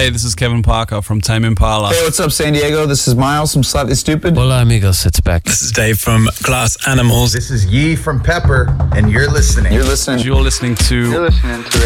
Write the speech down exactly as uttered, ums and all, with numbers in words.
Hey, this is Kevin Parker from Tame Impala. Hey, what's up, San Diego? This is Miles from Slightly Stupid. Hola, amigos. It's Beck. This is Dave from Glass Animals. This is Yee from Pepper, and you're listening. You're listening. You're listening to... You're listening to